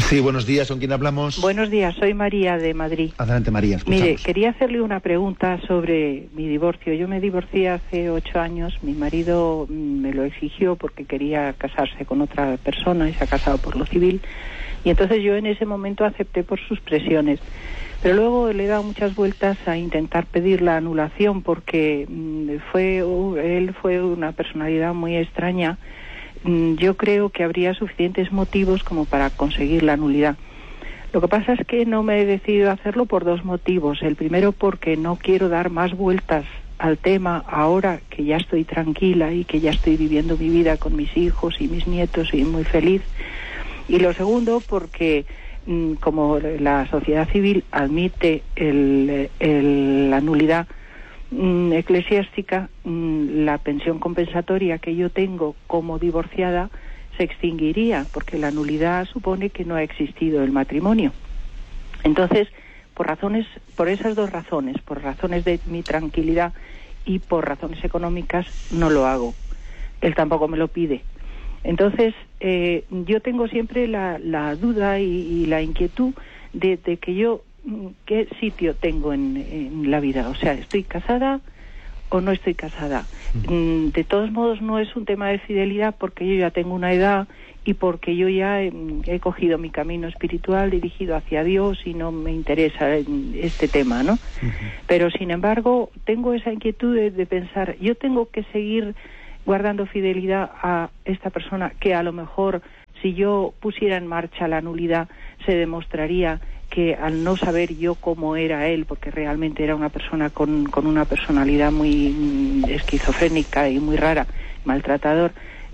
Sí, buenos días, ¿con quién hablamos? Buenos días, soy María de Madrid. Adelante, María, escuchamos. Mire, quería hacerle una pregunta sobre mi divorcio. Yo me divorcié hace 8 años, mi marido me lo exigió porque quería casarse con otra persona y se ha casado por lo civil, y entonces yo en ese momento acepté por sus presiones. Pero luego le he dado muchas vueltas a intentar pedir la anulación porque él fue una personalidad muy extraña. Yo creo que habría suficientes motivos como para conseguir la nulidad. Lo que pasa es que no me he decidido hacerlo por 2 motivos. El primero, porque no quiero dar más vueltas al tema ahora que ya estoy tranquila y que ya estoy viviendo mi vida con mis hijos y mis nietos y muy feliz. Y lo segundo, porque como la sociedad civil admite la nulidad eclesiástica, la pensión compensatoria que yo tengo como divorciada se extinguiría, porque la nulidad supone que no ha existido el matrimonio. Entonces, por esas 2 razones, por razones de mi tranquilidad y por razones económicas, no lo hago. Él tampoco me lo pide. Entonces, yo tengo siempre la duda y la inquietud de que yo qué sitio tengo en la vida. O sea, ¿estoy casada o no estoy casada? De todos modos, no es un tema de fidelidad, porque yo ya tengo una edad y porque yo ya he cogido mi camino espiritual dirigido hacia Dios y no me interesa este tema, ¿no? Pero, sin embargo, tengo esa inquietud de pensar, yo tengo que seguir guardando fidelidad a esta persona que a lo mejor, si yo pusiera en marcha la nulidad, se demostraría que al no saber yo cómo era él, porque realmente era una persona con una personalidad muy esquizofrénica y muy rara, maltratador,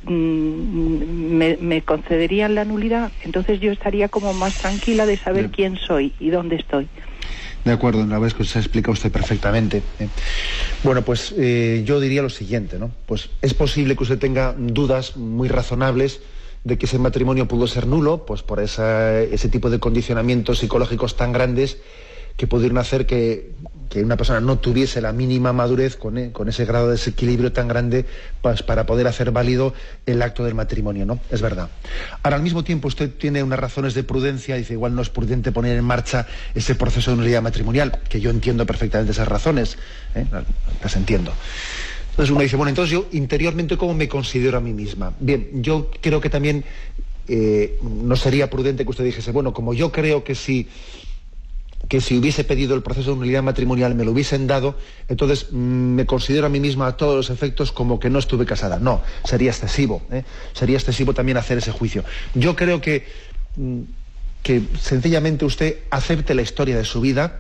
me concederían la nulidad. Entonces yo estaría como más tranquila de saber quién soy y dónde estoy. De acuerdo, una vez que se ha explicado usted perfectamente. Bueno, pues yo diría lo siguiente, ¿no? Pues es posible que usted tenga dudas muy razonables de que ese matrimonio pudo ser nulo, pues por ese tipo de condicionamientos psicológicos tan grandes que pudieron hacer que una persona no tuviese la mínima madurez con ese grado de desequilibrio tan grande, pues, para poder hacer válido el acto del matrimonio, ¿no? Es verdad. Ahora, al mismo tiempo, usted tiene unas razones de prudencia, dice, igual no es prudente poner en marcha ese proceso de nulidad matrimonial, que yo entiendo perfectamente esas razones, las entiendo. Entonces uno dice, bueno, entonces yo interiormente, ¿cómo me considero a mí misma? Bien, yo creo que también no sería prudente que usted dijese, bueno, como yo creo que si hubiese pedido el proceso de nulidad matrimonial me lo hubiesen dado, entonces me considero a mí misma a todos los efectos como que no estuve casada. No, sería excesivo, sería excesivo también hacer ese juicio. Yo creo que sencillamente usted acepte la historia de su vida,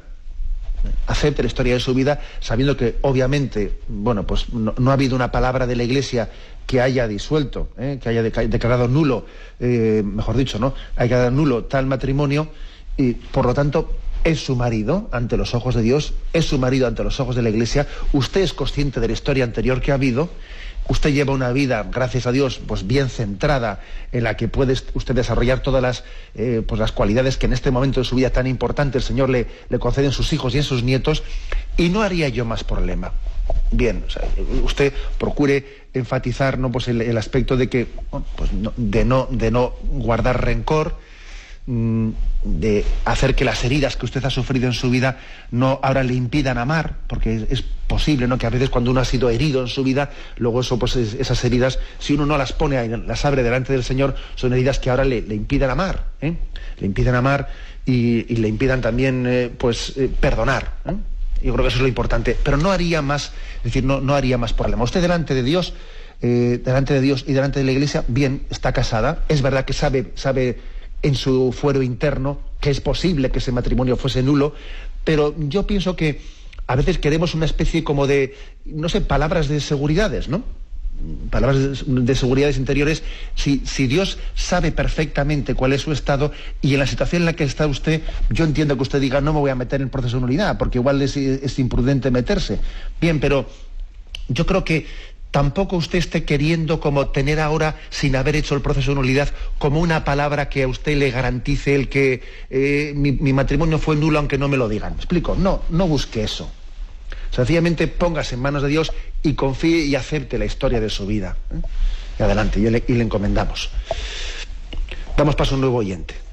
sabiendo que obviamente, bueno, pues no ha habido una palabra de la Iglesia que haya disuelto, que haya declarado nulo, mejor dicho, ¿no? Haya declarado nulo tal matrimonio, y por lo tanto es su marido ante los ojos de Dios, es su marido ante los ojos de la Iglesia. Usted es consciente de la historia anterior que ha habido. Usted lleva una vida, gracias a Dios, pues bien centrada, en la que puede usted desarrollar todas las cualidades que en este momento de su vida tan importante el Señor le concede en sus hijos y en sus nietos, y no haría yo más problema. Bien, o sea, usted procure enfatizar, ¿no?, pues el aspecto de que, bueno, pues de no guardar rencor, de hacer que las heridas que usted ha sufrido en su vida no ahora le impidan amar, porque es posible, ¿no?, que a veces cuando uno ha sido herido en su vida, luego eso, pues esas heridas, si uno no las pone, las abre delante del Señor, son heridas que ahora le impidan amar, le impidan amar y le impidan también perdonar, Yo creo que eso es lo importante, pero no haría más, es decir, no haría más problema. Usted delante de Dios y delante de la Iglesia, bien, está casada, es verdad que sabe en su fuero interno que es posible que ese matrimonio fuese nulo, pero yo pienso que a veces queremos una especie como de, no sé, palabras de seguridades, ¿no? Palabras de seguridades interiores. Si Dios sabe perfectamente cuál es su estado, y en la situación en la que está usted, yo entiendo que usted diga, no me voy a meter en el proceso de nulidad, porque igual es imprudente meterse. Bien, pero yo creo que tampoco usted esté queriendo como tener ahora, sin haber hecho el proceso de nulidad, como una palabra que a usted le garantice el que mi matrimonio fue nulo aunque no me lo digan. ¿Me explico? No busque eso. Sencillamente póngase en manos de Dios y confíe y acepte la historia de su vida. Y adelante, y le encomendamos. Damos paso a un nuevo oyente.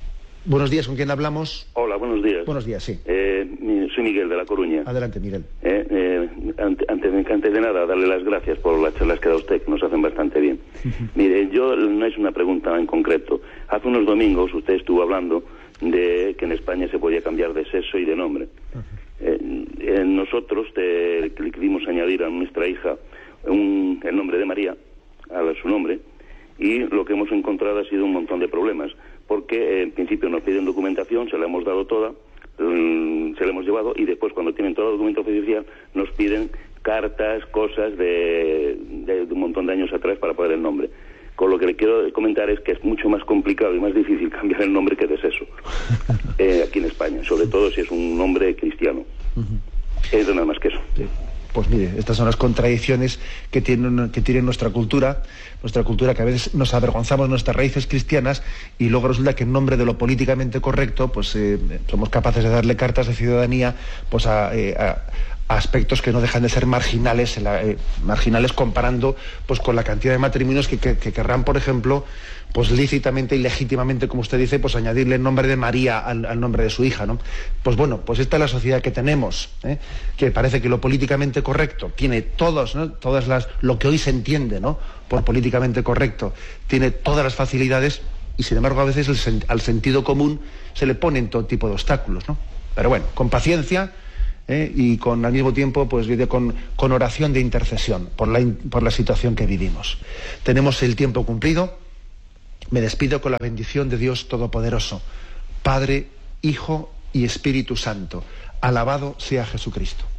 Buenos días, ¿con quién hablamos? Hola, buenos días. Buenos días, sí. Soy Miguel de La Coruña. Adelante, Miguel. Antes de nada, darle las gracias por las charlas que da usted, que nos hacen bastante bien. Mire, yo no es una pregunta en concreto. Hace unos domingos usted estuvo hablando de que en España se podía cambiar de sexo y de nombre. Nosotros le quisimos añadir a nuestra hija el nombre de María, a su nombre, y lo que hemos encontrado ha sido un montón de problemas, porque en principio nos piden documentación, se la hemos dado toda, se la hemos llevado, y después cuando tienen todo el documento oficial nos piden cartas, cosas de un montón de años atrás para poner el nombre. Con lo que le quiero comentar es que es mucho más complicado y más difícil cambiar el nombre que de sexo aquí en España, sobre todo si es un nombre cristiano. Es nada más que eso. Sí. Pues mire, estas son las contradicciones que tiene nuestra cultura, que a veces nos avergonzamos de nuestras raíces cristianas y luego resulta que en nombre de lo políticamente correcto, pues somos capaces de darle cartas de ciudadanía pues a aspectos que no dejan de ser marginales comparando pues con la cantidad de matrimonios que querrán, por ejemplo, pues lícitamente y legítimamente, como usted dice, pues añadirle el nombre de María al nombre de su hija, ¿no? Pues bueno, pues esta es la sociedad que tenemos, que parece que lo políticamente correcto tiene todas lo que hoy se entiende, ¿no?, por políticamente correcto, tiene todas las facilidades y sin embargo a veces al sentido común se le ponen todo tipo de obstáculos, ¿no? Pero bueno, con paciencia y al mismo tiempo pues con oración de intercesión por la situación que vivimos. Tenemos el tiempo cumplido. Me despido con la bendición de Dios Todopoderoso, Padre, Hijo y Espíritu Santo. Alabado sea Jesucristo.